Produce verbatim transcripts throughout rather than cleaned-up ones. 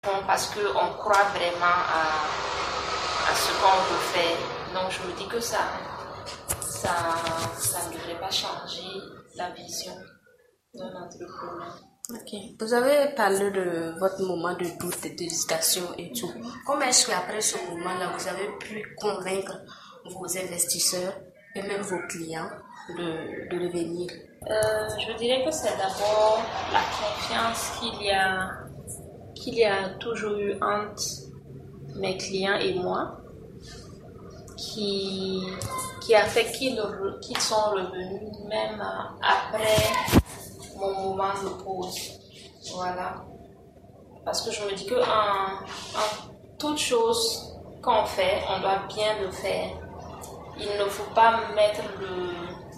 parce qu'on croit vraiment à, à ce qu'on veut faire. Donc je me dis que ça, ça, ça ne devrait pas changer la vision d'un entrepreneur. Ok. Vous avez parlé de votre moment de doute, d'hésitation et tout. Comment est-ce qu'après ce moment-là, vous avez pu convaincre vos investisseurs et même vos clients de, de revenir? Euh, je dirais que c'est d'abord la confiance qu'il y a, qu'il y a toujours eu entre mes clients et moi, qui, qui a fait qu'ils, qu'ils sont revenus même après mon moment de pause. Voilà. Parce que je me dis que en, en toute chose qu'on fait, on doit bien le faire. Il ne faut pas mettre le,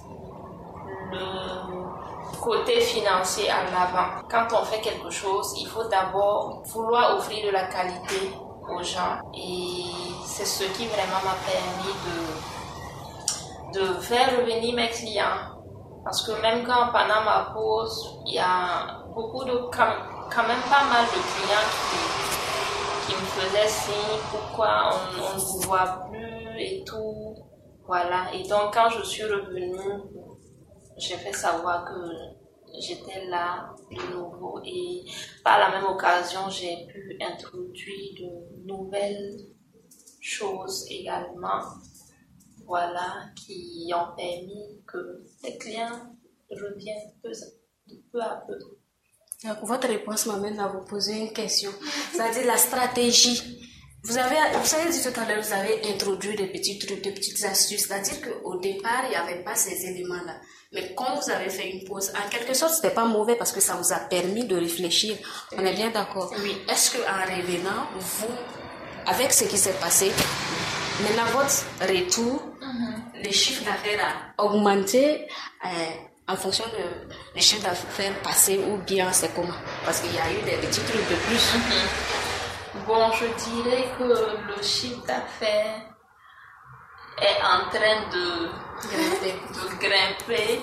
le côté financier en avant. Quand on fait quelque chose, il faut d'abord vouloir offrir de la qualité aux gens. Et c'est ce qui vraiment m'a permis de, de faire revenir mes clients. Parce que même quand pendant ma pause, il y a beaucoup de, quand, quand même pas mal de clients qui, qui me faisaient signe pourquoi on, on ne vous voit plus et tout. Voilà. Et donc quand je suis revenue, j'ai fait savoir que j'étais là de nouveau et par la même occasion, j'ai pu introduire de nouvelles choses également. Voilà, qui ont permis que les clients reviennent peu, peu à peu. Donc, votre réponse m'amène à vous poser une question, c'est-à-dire la stratégie. Vous avez, vous avez dit tout à l'heure, vous avez introduit des petits trucs, des petites astuces, c'est-à-dire qu'au départ, il n'y avait pas ces éléments-là. Mais quand vous avez fait une pause, en quelque sorte, ce n'était pas mauvais parce que ça vous a permis de réfléchir. On est bien d'accord? Oui. Est-ce qu'en revenant, vous, avec ce qui s'est passé, maintenant votre retour, mm-hmm. le chiffre d'affaires a augmenté euh, en fonction de le chiffre d'affaires passé ou bien c'est comment? Parce qu'il y a eu des petits trucs de plus. Mm-hmm. Bon, je dirais que le chiffre d'affaires est en train de grimper. De grimper.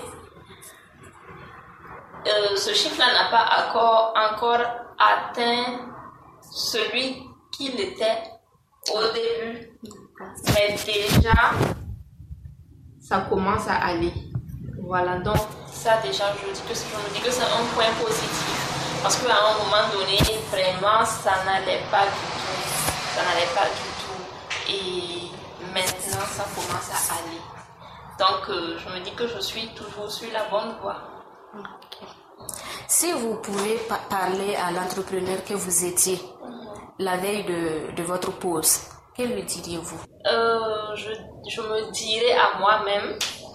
Euh, ce chiffre-là n'a pas encore, encore atteint celui qu'il était au début. Mais déjà, ça commence à aller. Voilà, donc ça déjà, je, dis que, je me dis que c'est un point positif. Parce qu'à un moment donné, vraiment, ça n'allait pas du tout. Ça n'allait pas du tout. Et maintenant, ça commence à aller. Donc, euh, je me dis que je suis toujours sur la bonne voie. Okay. Si vous pouvez pa- parler à l'entrepreneur que vous étiez mm-hmm. la veille de, de votre pause, que lui diriez-vous? euh, je, je me dirais à moi-même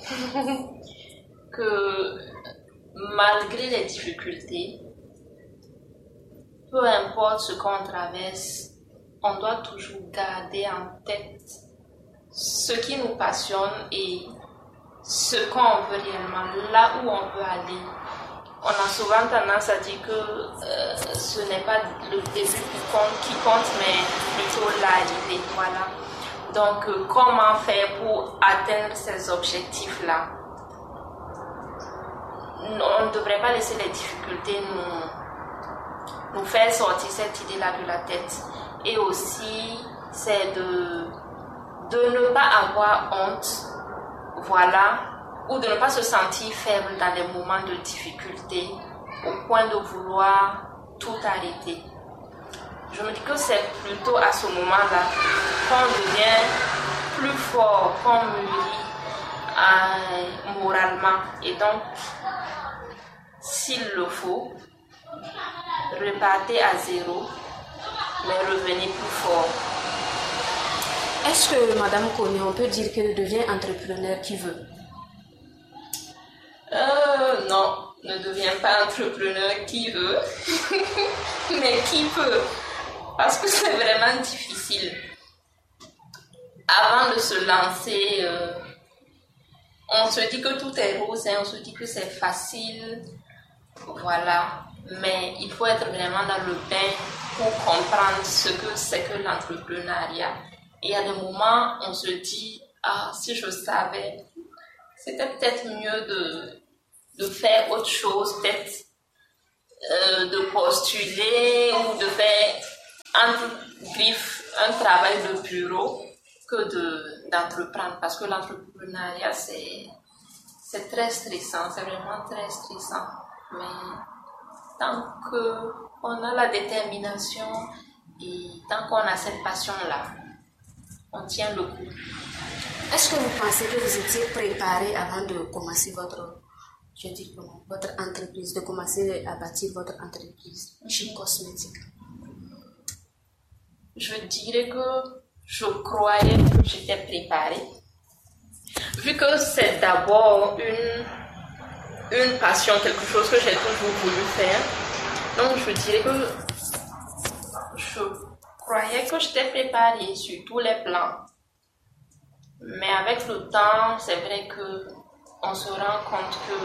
que malgré les difficultés, peu importe ce qu'on traverse, on doit toujours garder en tête ce qui nous passionne et ce qu'on veut réellement, là où on veut aller. On a souvent tendance à dire que euh, ce n'est pas le début qui compte, qui compte mais plutôt l'arrivée. Voilà. Donc, euh, comment faire pour atteindre ces objectifs-là? On ne devrait pas laisser les difficultés nous, nous faire sortir cette idée-là de la tête. Et aussi, c'est de, de ne pas avoir honte, voilà, ou de ne pas se sentir faible dans les moments de difficulté, au point de vouloir tout arrêter. Je me dis que c'est plutôt à ce moment-là qu'on devient plus fort, qu'on mûrit euh, moralement. Et donc, s'il le faut, repartez à zéro, mais revenez plus fort. Est-ce que, Madame Kone, on peut dire qu'elle devient entrepreneur qui veut? Euh, non, ne devient pas entrepreneur qui veut, mais qui peut. Parce que c'est vraiment difficile. Avant de se lancer, euh, on se dit que tout est rose, hein, on se dit que c'est facile, voilà. Mais il faut être vraiment dans le bain pour comprendre ce que c'est que l'entrepreneuriat. Et il y a des moments, on se dit, ah, si je savais, c'était peut-être mieux de, de faire autre chose, peut-être euh, de postuler ou de faire entre griffes, un travail de bureau que de, d'entreprendre. Parce que l'entrepreneuriat, c'est, c'est très stressant, c'est vraiment très stressant. Mais tant qu'on a la détermination et tant qu'on a cette passion-là, on tient le coup. Est-ce que vous pensez que vous étiez préparé avant de commencer votre, je dis comment, votre entreprise, de commencer à bâtir votre entreprise chez Cosmétique? Je dirais que je croyais que j'étais préparée. Vu que c'est d'abord une, une passion, quelque chose que j'ai toujours voulu faire. Donc je dirais que je croyais que j'étais préparée sur tous les plans. Mais avec le temps, c'est vrai que on se rend compte que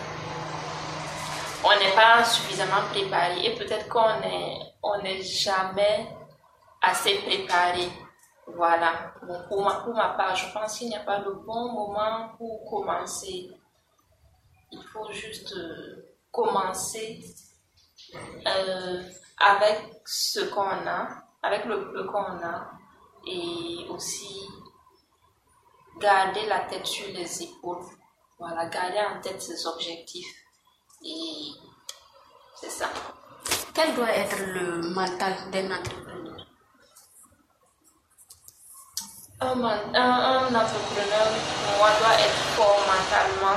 on n'est pas suffisamment préparé et peut-être qu'on est, on n'est jamais assez préparé. Voilà. Bon, pour, ma, pour ma part, je pense qu'il n'y a pas le bon moment pour commencer. Il faut juste euh, commencer euh, avec ce qu'on a, avec le peu qu'on a, et aussi garder la tête sur les épaules. Voilà, garder en tête ses objectifs. Et c'est ça. Quel doit être le mental d'un entrepreneur? Un, un, un entrepreneur, pour moi, doit être fort mentalement.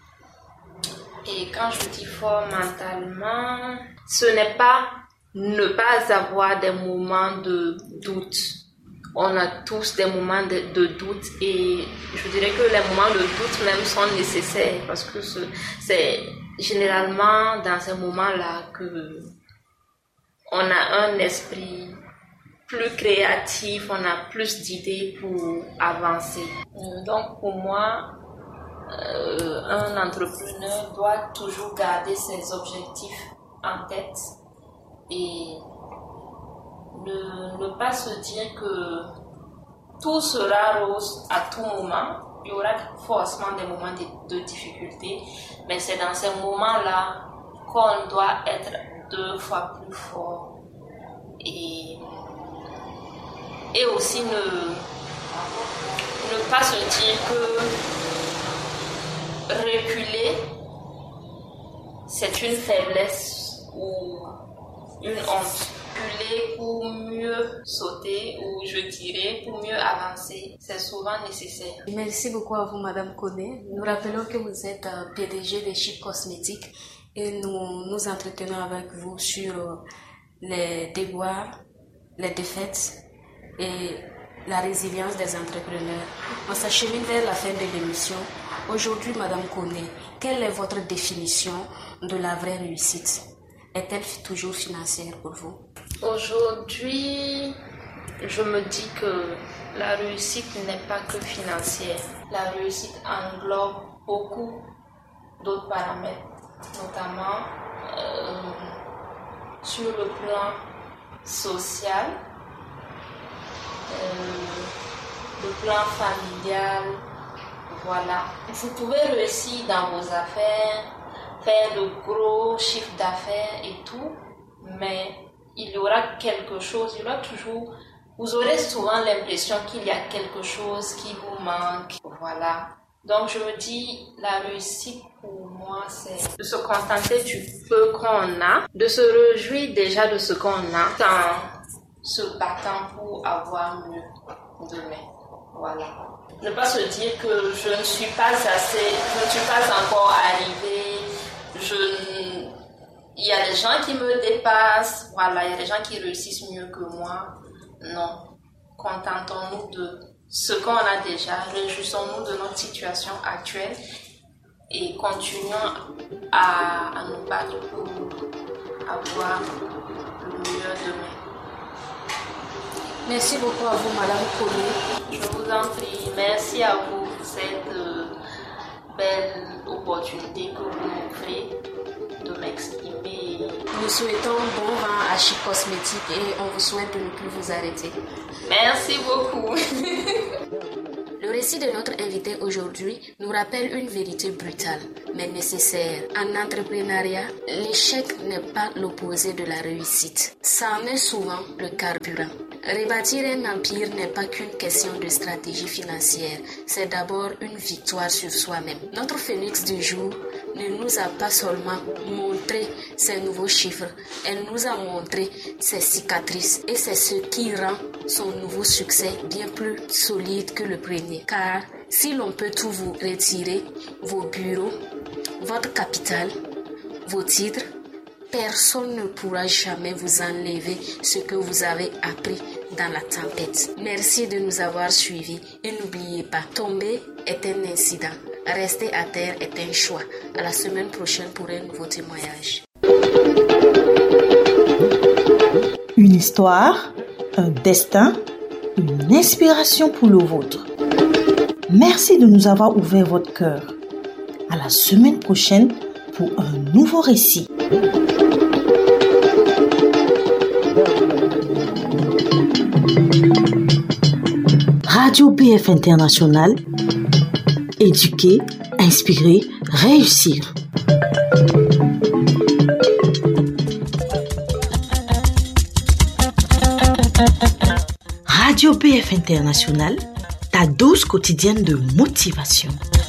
Et quand je dis fort mentalement, ce n'est pas ne pas avoir des moments de doute. On a tous des moments de, de doute et je dirais que les moments de doute même sont nécessaires parce que ce, c'est généralement dans ces moments-là que on a un esprit plus créatif, on a plus d'idées pour avancer. Donc pour moi, euh, un entrepreneur doit toujours garder ses objectifs en tête et ne, ne pas se dire que tout sera rose à tout moment. Il y aura forcément des moments de, de difficulté, mais c'est dans ces moments-là qu'on doit être deux fois plus fort et Et aussi ne, ne pas se dire que reculer, c'est une faiblesse ou une honte. Reculer pour mieux sauter ou je dirais pour mieux avancer, c'est souvent nécessaire. Merci beaucoup à vous, Madame Koné. Nous rappelons que vous êtes P D G de Chic Cosmétique et nous nous entretenons avec vous sur les déboires, les défaites et la résilience des entrepreneurs. On s'achemine vers la fin de l'émission. Aujourd'hui, Madame Koné, quelle est votre définition de la vraie réussite? Est-elle toujours financière pour vous? Aujourd'hui, je me dis que la réussite n'est pas que financière. La réussite englobe beaucoup d'autres paramètres, notamment euh, sur le plan social, Euh, le plan familial, voilà. Vous pouvez réussir dans vos affaires, faire de gros chiffres d'affaires et tout, mais il y aura quelque chose, il y aura toujours, vous aurez souvent l'impression qu'il y a quelque chose qui vous manque, voilà. Donc je me dis, la réussite pour moi, c'est de se contenter du peu qu'on a, de se réjouir déjà de ce qu'on a, quand se battant pour avoir mieux demain. Voilà. Ne pas se dire que je ne suis pas assez, je ne suis pas encore arrivée, je, il y a des gens qui me dépassent, voilà, il y a des gens qui réussissent mieux que moi. Non. Contentons-nous de ce qu'on a déjà, réjouissons-nous de notre situation actuelle et continuons à, à nous battre pour avoir le meilleur demain. Merci beaucoup à vous, Madame Koné. Je vous en prie. Merci à vous pour cette euh, belle opportunité que vous m'offrez de m'exprimer. Nous souhaitons bon vent à Chic Cosmétique et on vous souhaite de ne plus vous arrêter. Merci beaucoup. Le récit de notre invité aujourd'hui nous rappelle une vérité brutale, mais nécessaire. En entrepreneuriat, l'échec n'est pas l'opposé de la réussite. Ça en est souvent le carburant. Rebâtir un empire n'est pas qu'une question de stratégie financière, c'est d'abord une victoire sur soi-même. Notre phénix du jour ne nous a pas seulement montré ses nouveaux chiffres, elle nous a montré ses cicatrices et c'est ce qui rend son nouveau succès bien plus solide que le premier. Car si l'on peut tout vous retirer, vos bureaux, votre capital, vos titres, personne ne pourra jamais vous enlever ce que vous avez appris dans la tempête. Merci de nous avoir suivis et n'oubliez pas, tomber est un incident, rester à terre est un choix. À la semaine prochaine pour un nouveau témoignage. Une histoire, un destin, une inspiration pour le vôtre. Merci de nous avoir ouvert votre cœur. À la semaine prochaine pour un nouveau récit. Radio B F International, éduquer, inspirer, réussir. Radio B F International, ta dose quotidienne de motivation.